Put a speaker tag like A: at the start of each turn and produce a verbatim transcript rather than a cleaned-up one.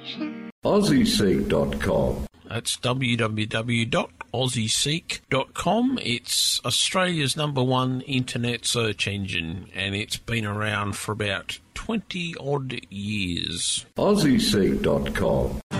A: station.
B: Aussie Seek dot com.
C: That's w w w dot aussie seek dot com. It's Australia's number one internet search engine, and it's been around for about twenty odd years.
B: Aussie Seek dot com.